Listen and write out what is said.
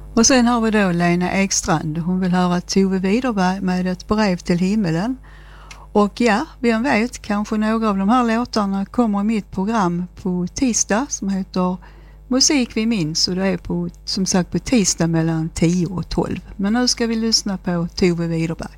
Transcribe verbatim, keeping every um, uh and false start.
Och sen har vi då Lena Ekstrand. Hon vill höra Tove Widerberg med Ett brev till himmelen. Och ja, vem vet, kanske några av de här låtarna kommer i mitt program på tisdag som heter Musik vi minns, och det är på, som sagt på tisdag mellan tio och tolv. Men nu ska vi lyssna på Tove Widerberg.